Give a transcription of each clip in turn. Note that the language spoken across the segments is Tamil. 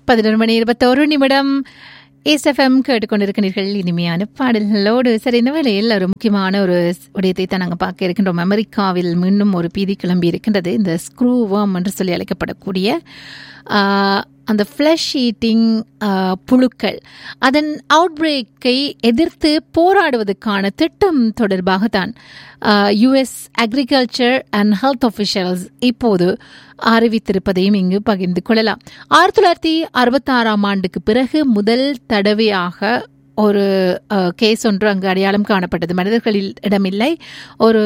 11:21 எஸ்எஃப்எம் கேட்டுக்கொண்டிருக்கிறீர்கள். இனிமையான பாடல்களோடு சரி, இந்த வேளையில் ஒரு முக்கியமான ஒரு விடயத்தை தான் நாங்கள் பார்க்க இருக்கின்றோம். அமெரிக்காவில் மீண்டும் ஒரு பீதி கிளம்பி இருக்கின்றது. இந்த ஸ்க்ரூ வார்ம் என்று சொல்லி அழைக்கப்படக்கூடிய அந்த ஃப்ளஷ் ஈட்டிங் புழுக்கள், அதன் அவுட்பிரேக்கை எதிர்த்து போராடுவதற்கான திட்டம் தொடர்பாகத்தான் US agriculture and health officials இப்போது அறிவித்திருப்பதையும் இங்கு பகிர்ந்து கொள்ளலாம். 1966ஆம் ஆண்டுக்கு பிறகு முதல் தடவையாக ஒரு கேஸ் ஒன்று அங்கு அடையாளம் காணப்பட்டது. மனிதர்களில் இடமில்லை, ஒரு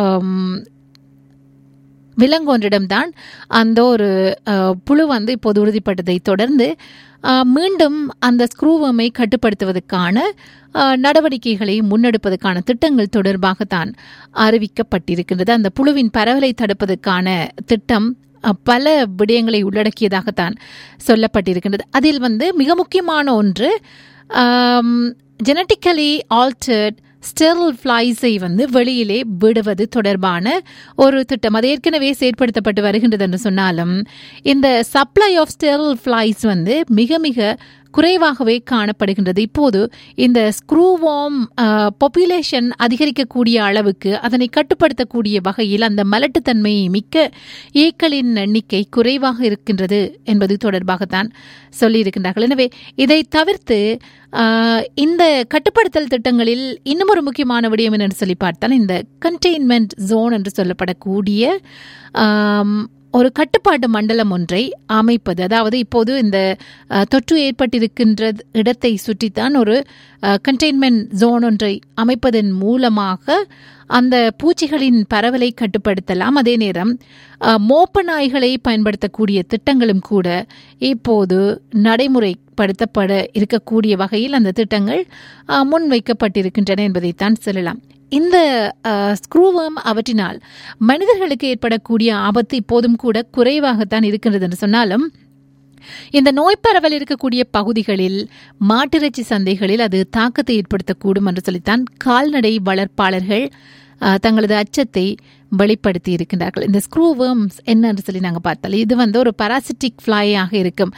விலங்கொன்றிடம்தான் அந்த ஒரு புழு இப்போது உறுதிப்பட்டதை தொடர்ந்து மீண்டும் அந்த ஸ்க்ரூவமை கட்டுப்படுத்துவதற்கான நடவடிக்கைகளை முன்னெடுப்பதற்கான திட்டங்கள் தொடர்பாகத்தான் அறிவிக்கப்பட்டிருக்கின்றது. அந்த புழுவின் பரவலை தடுப்பதற்கான திட்டம் பல விடயங்களை உள்ளடக்கியதாகத்தான் சொல்லப்பட்டிருக்கின்றது. அதில் மிக முக்கியமான ஒன்று ஜெனட்டிக்கலி ஆல்டர்ட் ஸ்டெரில் ஃப்ளைஸை வெளியிலே விடுவது தொடர்பான ஒரு திட்டம். அது ஏற்கனவே செயற்படுத்தப்பட்டு வருகின்றது என்று சொன்னாலும் இந்த சப்ளை ஆஃப் ஸ்டெரில் ஃப்ளைஸ் மிக மிக குறைவாகவே காணப்படுகின்றது. இப்போது இந்த ஸ்க்ரூவார்ம் பாப்புலேஷன் அதிகரிக்கக்கூடிய அளவுக்கு அதனை கட்டுப்படுத்தக்கூடிய வகையில் அந்த மலட்டுத்தன்மையை மிக்க ஈக்களின் எண்ணிக்கை குறைவாக இருக்கின்றது என்பது தொடர்பாகத்தான் சொல்லியிருக்கின்றார்கள். எனவே இதை தவிர்த்து இந்த கட்டுப்படுத்தல் திட்டங்களில் இன்னும் ஒரு முக்கியமான விடயம் என்று சொல்லி பார்த்தால் இந்த கண்டெய்ன்மெண்ட் ஜோன் என்று சொல்லப்படக்கூடிய ஒரு கட்டுப்பாட்டு மண்டலம் ஒன்றை அமைப்பது. அதாவது இப்போது இந்த தொற்று ஏற்பட்டிருக்கின்ற இடத்தை சுற்றித்தான் ஒரு கண்டெய்ன்மெண்ட் ஜோன் ஒன்றை அமைப்பதன் மூலமாக அந்த பூச்சிகளின் பரவலை கட்டுப்படுத்தலாம். அதே நேரம் மோப்ப நாய்களை பயன்படுத்தக்கூடிய திட்டங்களும் கூட இப்போது நடைமுறைப்படுத்தப்பட இருக்கக்கூடிய வகையில் அந்த திட்டங்கள் முன்வைக்கப்பட்டிருக்கின்றன என்பதைத்தான் சொல்லலாம். இந்த ஸ்க்ரூவர்ம் அவற்றினால் மனிதர்களுக்கு ஏற்படக்கூடிய ஆபத்து இப்போதும் கூட குறைவாகத்தான் இருக்கின்றது என்று சொன்னாலும் இந்த நோய் பரவல் இருக்கக்கூடிய பகுதிகளில் மாட்டிறைச்சி சந்தைகளில் அது தாக்கத்தை ஏற்படுத்தக்கூடும் என்று சொல்லித்தான் கால்நடை வளர்ப்பாளர்கள் தங்களது அச்சத்தை வெளிப்படுத்தி இருக்கின்றார்கள். இந்த ஸ்க்ரூவர்ம்ஸ் என்னன்னு சொல்லி நாங்கள் பார்த்தால் இது ஒரு பாராசிட்டிக் ஃப்ளையாக இருக்கும்.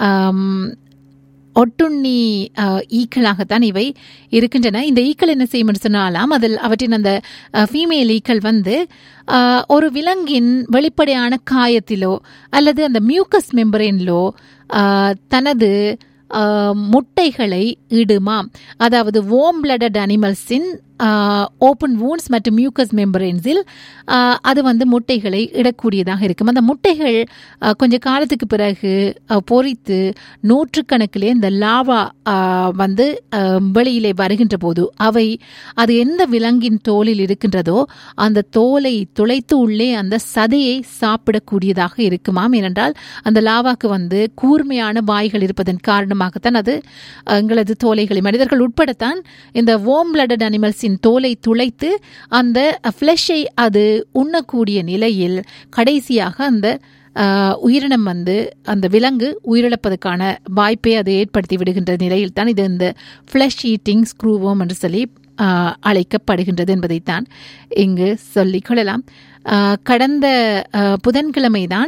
ஒட்டுண்ணி ஈக்களாகத்தான் இவை இருக்கின்றன. இந்த ஈக்கள் என்ன செய்யும் என்று சொன்னாலாம், அதில் அவற்றின் அந்த ஃபீமேல் ஈக்கள் ஒரு விலங்கின் வெளிப்படையான காயத்திலோ அல்லது அந்த மியூக்கஸ் மெம்பரேனிலோ தனது முட்டைகளை இடுமாம். அதாவது வார்ம் பிளட்டட் அனிமல்ஸின் ஓப்பன் வூண்ட்ஸ் மற்றும் மியூக்கஸ் மெம்பரேன்ஸில் அது முட்டைகளை இடக்கூடியதாக இருக்கும். அந்த முட்டைகள் கொஞ்ச காலத்துக்கு பிறகு பொறித்து நூற்றுக்கணக்கிலே இந்த லாவா வெளியிலே வருகின்ற போது அது எந்த விலங்கின் தோலில் இருக்கின்றதோ அந்த தோலை துளைத்து உள்ளே அந்த சதையை சாப்பிடக்கூடியதாக இருக்குமாம். ஏனென்றால் அந்த லாவாக்கு கூர்மையான வாய்கள் இருப்பதன் காரணமாகத்தான் அது எங்களது தோலைகளை மனிதர்கள் உட்படத்தான் இந்த வார்ம் பிளட்டட் அனிமல்ஸ் தோலை துளைத்து அந்த ஃப்ளஷை அது உண்ணக்கூடிய நிலையில் கடைசியாக அந்த உயிரினம் அந்த விலங்கு உயிரிழப்பதற்கான வாய்ப்பை அது ஏற்படுத்தி விடுகின்ற நிலையில் தான் இது இந்த ஃப்ளஷ் ஈட்டிங் ஸ்க்ரூவர்ம் என்று சொல்லி அழைக்கப்படுகின்றது என்பதைத்தான் இங்கு சொல்லிக் கொள்ளலாம். கடந்த புதன்கிழமை தான்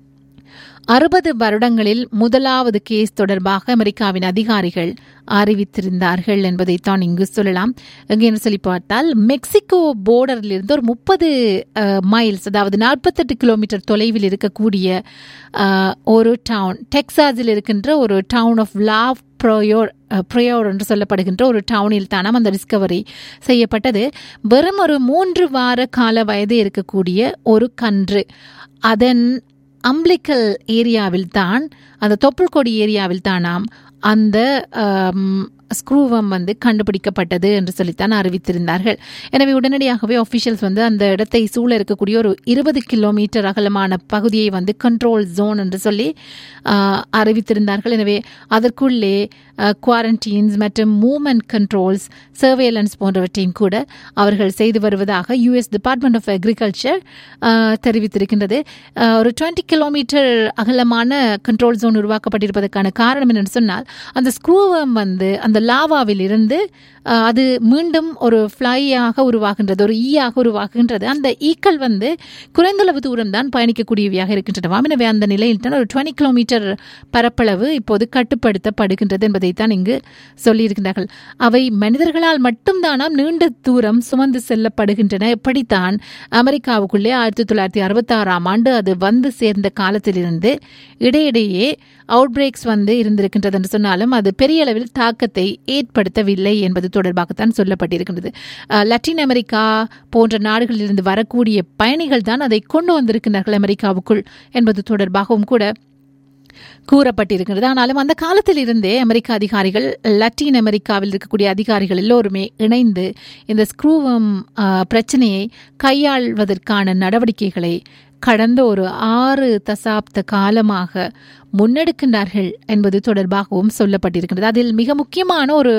60 வருடங்களில் முதலாவது கேஸ் தொடர்பாக அமெரிக்காவின் அதிகாரிகள் அறிவித்திருந்தார்கள் என்பதைத்தான் இங்கு சொல்லலாம். எங்கேன்னு சொல்லி பார்த்தால் மெக்சிகோ போர்டரிலிருந்து ஒரு 30 மைல்ஸ், அதாவது 48 கிலோமீட்டர் தொலைவில் இருக்கக்கூடிய ஒரு டவுன், டெக்சாஸில் இருக்கின்ற ஒரு டவுன் ஆஃப் லாவ் ப்ரையோர் என்று சொல்லப்படுகின்ற ஒரு டவுனில் தானாம் அந்த டிஸ்கவரி செய்யப்பட்டது. வெறும் ஒரு 3 வார கால வயது இருக்கக்கூடிய ஒரு கன்று அதன் அம்பிளிக்கல் ஏரியாவில் தான், அந்த தொப்புள் கொடி ஏரியாவில் தானாம் அந்த ஸ்க்ரூவம் கண்டுபிடிக்கப்பட்டது என்று சொல்லித்தான் அறிவித்திருந்தார்கள். எனவே உடனடியாகவே ஆஃபிஷியல்ஸ் அந்த இடத்தை சூழ இருக்கக்கூடிய ஒரு 20 கிலோமீட்டர் அகலமான பகுதியை கண்ட்ரோல் ஜோன் என்று சொல்லி அறிவித்திருந்தார்கள். எனவே அதற்குள்ளே குவாரண்டீன்ஸ் மற்றும் மூவ்மெண்ட் கண்ட்ரோல்ஸ், சர்வேலன்ஸ் போன்றவற்றையும் கூட அவர்கள் செய்து வருவதாக யுஎஸ் டிபார்ட்மெண்ட் ஆஃப் அக்ரிகல்ச்சர் தெரிவித்திருக்கின்றது. ஒரு 20 கிலோமீட்டர் அகலமான கண்ட்ரோல் ஜோன் உருவாக்கப்பட்டிருப்பதற்கான காரணம் என்னென்னு சொன்னால் அந்த ஸ்க்ரூவம் அந்த லாவாவில் இருந்து அது மீண்டும் ஒரு ஃப்ளையாக உருவாகின்றது, ஒரு ஈயாக உருவாகின்றது. அந்த ஈக்கள் வந்து குறைந்தளவு தூரம் தான் பயணிக்கக்கூடியவையாக இருக்கின்றன. எனவே அந்த நிலையில் தான் ஒரு 20 கிலோமீட்டர் பரப்பளவு இப்போது கட்டுப்படுத்தப்படுகின்றது என்பதைத்தான் இங்கு சொல்லியிருக்கிறார்கள். அவை மனிதர்களால் மட்டும்தானாம் நீண்ட தூரம் சுமந்து செல்லப்படுகின்றன. எப்படித்தான் அமெரிக்காவுக்குள்ளே 1966ஆம் ஆண்டு அது வந்து சேர்ந்த காலத்திலிருந்து இடையிடையே அவுட் பிரேக்ஸ் வந்து இருந்திருக்கின்றது என்று சொன்னாலும் அது பெரிய அளவில் தாக்கத்தை ஏற்படுத்தவில்லை என்பது தொடர்பாகத்தான் சொல்லப்பட்டிருக்கின்றது. லத்தீன் அமெரிக்கா போன்ற நாடுகளிலிருந்து வரக்கூடிய பயணிகள் தான் அதை கொண்டு வந்திருக்கிறார்கள் அமெரிக்காவுக்குள் என்பது தொடர்பாகவும் கூட கூறப்பட்டிருக்கிறது. ஆனாலும் அந்த காலத்தில் இருந்தே அமெரிக்க அதிகாரிகள், லத்தீன் அமெரிக்காவில் இருக்கக்கூடிய அதிகாரிகள் எல்லோருமே இணைந்து இந்த ஸ்க்ரூவம் பிரச்சனையை கையாள்வதற்கான நடவடிக்கைகளை கடந்த ஒரு 6 தசாப்த காலமாக முன்னெடுக்கின்றார்கள் என்பது தொடர்பாகவும் சொல்லப்பட்டிருக்கிறது. அதில் மிக முக்கியமான ஒரு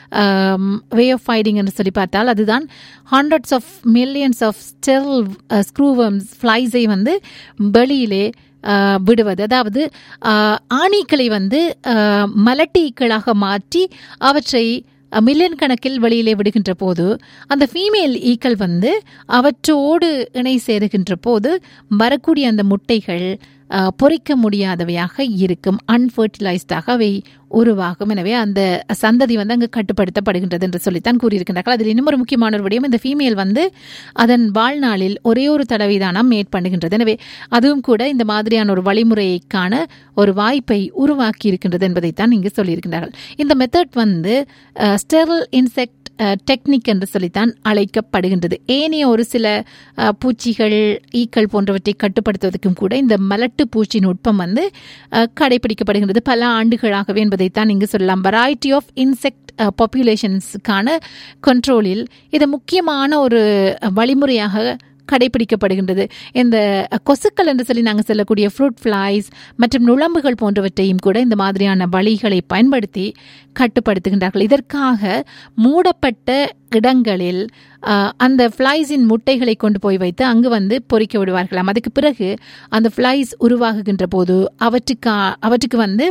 வே ஆஃப் ஃபைட்டிங் என்று சொல்லி பார்த்தால் அதுதான் ஹண்ட்ரட்ஸ் ஆஃப் மில்லியன்ஸ் ஆஃப் ஸ்டெர்ல் ஸ்க்ரூவம்ஸ் ஃப்ளைஸை வந்து வெளியிலே விடுவது. அதாவது ஆணிக்களை வந்து மலட்டு ஈக்களாக மாற்றி அவற்றை மில்லியன் கணக்கில் வெளியிலே விடுகின்ற போது அந்த ஃபீமேல் ஈக்கள் வந்து அவற்றோடு இணை சேருகின்ற போது வரக்கூடிய அந்த முட்டைகள் பொறிக்க முடியாதவையாக இருக்கும், அன்ஃபர்டிலைஸ்டாக அவை உருவாகும். எனவே அந்த சந்ததி வந்து அங்கு கட்டுப்படுத்தப்படுகின்றது என்று சொல்லித்தான் கூறியிருக்கின்றார்கள். அதில் இன்னும் ஒரு முக்கியமான ஒரு விடயம், இந்த ஃபீமேல் வந்து அதன் வாழ்நாளில் ஒரே ஒரு தடவை தானாம் மேட் பண்ணுகின்றது. எனவே அதுவும் கூட இந்த மாதிரியான ஒரு வழிமுறைக்கான ஒரு வாய்ப்பை உருவாக்கி இருக்கின்றது என்பதைத்தான் இங்கு சொல்லியிருக்கின்றார்கள். இந்த மெத்தட் வந்து ஸ்டெரில் இன்செக்ட் டெக்னிக் என்று சொல்லித்தான் அழைக்கப்படுகின்றது. ஏனைய ஒரு சில பூச்சிகள், ஈக்கள் போன்றவற்றை கட்டுப்படுத்துவதற்கும் கூட இந்த மலட்டு பூச்சி நுட்பம் வந்து கடைபிடிக்கப்படுகின்றது பல ஆண்டுகளாகவே என்பதைத்தான் இங்கு சொல்லலாம். வெரைட்டி ஆஃப் இன்செக்ட் பாப்புலேஷன்ஸுக்கான கண்ட்ரோலில் இது முக்கியமான ஒரு வழிமுறையாக கடைபிடிக்கப்படுகின்றது. இந்த கொசுக்கள் என்று சொல்லி நாங்கள் சொல்லக்கூடிய ஃப்ரூட் ஃப்ளைஸ் மற்றும் நுழம்புகள் போன்றவற்றையும் கூட இந்த மாதிரியான வழிகளை பயன்படுத்தி கட்டுப்படுத்துகின்றார்கள். இதற்காக மூடப்பட்ட இடங்களில் அந்த ஃப்ளைஸின் முட்டைகளை கொண்டு போய் வைத்து அங்கு வந்து பொறிக்க விடுவார்களாம். அதுக்கு பிறகு அந்த ஃப்ளைஸ் உருவாகுகின்ற போது அவற்றுக்கு வந்து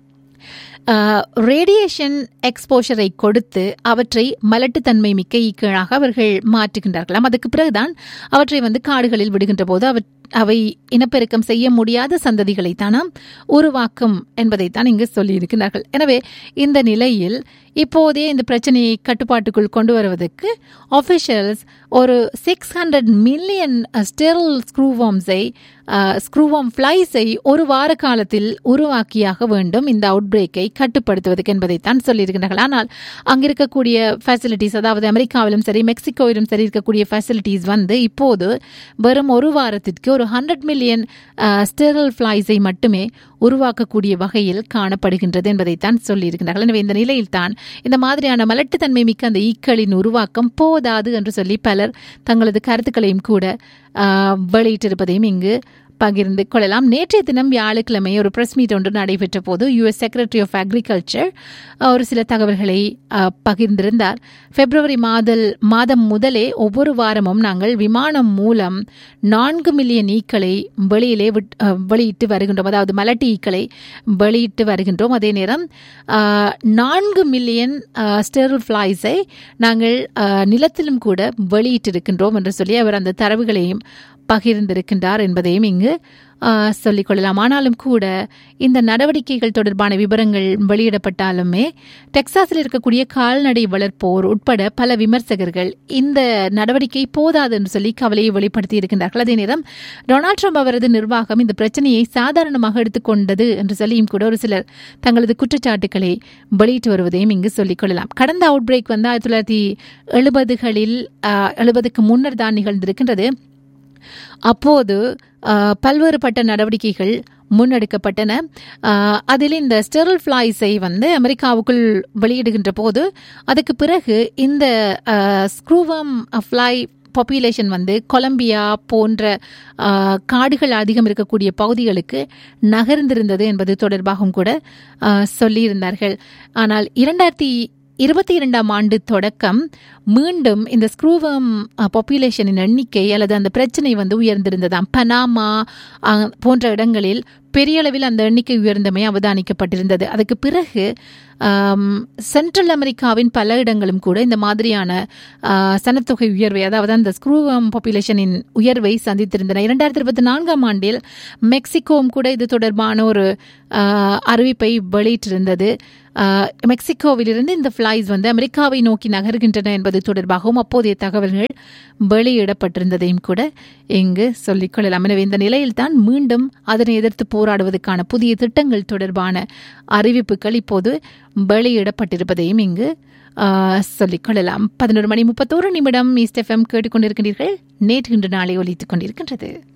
ரேடியேஷன் எக்ஸ்போஷரை கொடுத்து அவற்றை மலட்டுத்தன்மை மிக்க ஈக்களாக அவர்கள் மாற்றுகின்றார்களாம். அதுக்கு பிறகுதான் அவற்றை வந்து காடுகளில் விடுகின்ற போது அவை இனப்பெருக்கம் செய்ய முடியாத சந்ததிகளை தானாம் உருவாக்கும் என்பதைத்தான் இங்கு சொல்லியிருக்கிறார்கள். எனவே இந்த நிலையில் இப்போதே இந்த பிரச்சனையை கட்டுப்பாட்டுக்குள் கொண்டு வருவதற்கு ஆஃபிஷியல்ஸ் ஒரு 600 மில்லியன் ஸ்டெரில் ஸ்க்ரூவார்ம் ஃப்ளைஸை ஒரு வார காலத்தில் உருவாக்கியாக வேண்டும் இந்த அவுட் பிரேக்கை கட்டுப்படுத்துவதற்கு என்பதைத்தான் சொல்லியிருக்கிறார்கள். ஆனால் அங்கு இருக்கக்கூடிய ஃபெசிலிட்டிஸ், அதாவது அமெரிக்காவிலும் சரி மெக்சிகோவிலும் சரி இருக்கக்கூடிய ஃபெசிலிட்டிஸ் வந்து இப்போது வெறும் ஒரு வாரத்திற்கு ஒரு 100 மில்லியன் ஸ்டெரில் ஃப்ளைஸை மட்டுமே உருவாக்கக்கூடிய வகையில் காணப்படுகின்றது என்பதைத்தான் சொல்லியிருக்கிறார்கள். எனவே இந்த நிலையில் தான் இந்த மாதிரியான மலட்டுத்தன்மை மிக்க அந்த ஈக்களின் உருவாக்கம் போதாது என்று சொல்லி பலர் தங்களது கருத்துக்களையும் கூட வெளியிட்டிருப்பதையும் இங்கு பகிர்ந்து கொள்ளலாம். நேற்றைய தினம் வியாழக்கிழமை ஒரு பிரஸ் மீட் ஒன்று நடைபெற்ற போது US செக்ரட்டரி ஆஃப் அக்ரிகல்ச்சர் ஒரு சில தகவல்களை பகிர்ந்திருந்தார். பிப்ரவரி மாதம் முதலே ஒவ்வொரு வாரமும் நாங்கள் விமானம் மூலம் 4 மில்லியன் ஈக்களை வெளியிட்டு வருகின்றோம், அதாவது மலட்டு ஈக்களை வெளியிட்டு வருகின்றோம். அதே நேரம் 4 மில்லியன் ஸ்டெரில் ஃப்ளைஸை நாங்கள் நிலத்திலும் கூட வெளியிட்டிருக்கின்றோம் என்று சொல்லி அவர் அந்த தரவுகளையும் பகிர்ந்திருக்கின்றார் என்பதையும் இங்கு சொல்லிக்கொள்ளலாம். ஆனாலும் கூட இந்த நடவடிக்கைகள் தொடர்பான விவரங்கள் வெளியிடப்பட்டாலுமே டெக்சாஸில் இருக்கக்கூடிய கால்நடை வளர்ப்போர் உட்பட பல விமர்சகர்கள் இந்த நடவடிக்கை போதாது என்று சொல்லி கவலையை வெளிப்படுத்தி இருக்கின்றார்கள். அதே நேரம் டொனால்ட் ட்ரம்ப் அவரது நிர்வாகம் இந்த பிரச்சனையை சாதாரணமாக எடுத்துக்கொண்டது என்று சொல்லியும் கூட ஒரு சிலர் தங்களது குற்றச்சாட்டுக்களை வெளியிட்டு வருவதையும் இங்கு சொல்லிக்கொள்ளலாம். கடந்த அவுட் பிரேக் வந்து 1970க்கு முன்னர் தான் நிகழ்ந்திருக்கின்றது. அப்போது பல்வேறுபட்ட நடவடிக்கைகள் முன்னெடுக்கப்பட்டன. அதில் இந்த ஸ்டெரில் ஃப்ளைஸை வந்து அமெரிக்காவுக்குள் வெளியிடுகின்ற போது அதுக்கு பிறகு இந்த ஸ்க்ரூவர்ம் ஃப்ளை பாப்புலேஷன் வந்து கொலம்பியா போன்ற காடுகள் அதிகம் இருக்கக்கூடிய பகுதிகளுக்கு நகர்ந்திருந்தது என்பது தொடர்பாகவும் கூட சொல்லியிருந்தார்கள். ஆனால் 2022ஆம் ஆண்டு தொடக்கம் மீண்டும் இந்த ஸ்க்ரூவர்ம் பாப்புலேஷனின் எண்ணிக்கை அல்லது அந்த பிரச்சனை வந்து உயர்ந்திருந்ததாம். பனாமா போன்ற இடங்களில் பெரிய அளவில் அந்த எண்ணிக்கை உயர்ந்தமை அவதானிக்கப்பட்டிருந்தது. அதுக்கு பிறகு சென்ட்ரல் அமெரிக்காவின் பல இடங்களும் கூட இந்த மாதிரியான சனத்தொகை உயர்வை, அதாவது அந்த ஸ்க்ரூ பாப்புலேஷனின் உயர்வை சந்தித்திருந்தன. 2024 ஆண்டில் மெக்சிகோவும் கூட இது தொடர்பான ஒரு அறிவிப்பை வெளியிட்டிருந்தது. மெக்சிகோவிலிருந்து இந்த ஃபிளைஸ் வந்து அமெரிக்காவை நோக்கி நகர்கின்றன என்பது தொடர்பாகவும் அப்போதைய தகவல்கள் வெளியிடப்பட்டிருந்ததையும் கூட இங்கு சொல்லிக்கொள்ளலாம். எனவே இந்த நிலையில்தான் மீண்டும் அதனை எதிர்த்து போராடுவதற்கான புதிய திட்டங்கள் தொடர்பான அறிவிப்புகள் இப்போது வெளியிடப்பட்டிருப்பதையும் இங்கு சொல்லிக்கொள்ளலாம். 11:31 ஈஸ்ட் எஃப்எம் கேட்டுக்கொண்டிருக்கிறீர்கள். நேற்று இன்று நாளை ஒலித்துக் கொண்டிருக்கின்றது.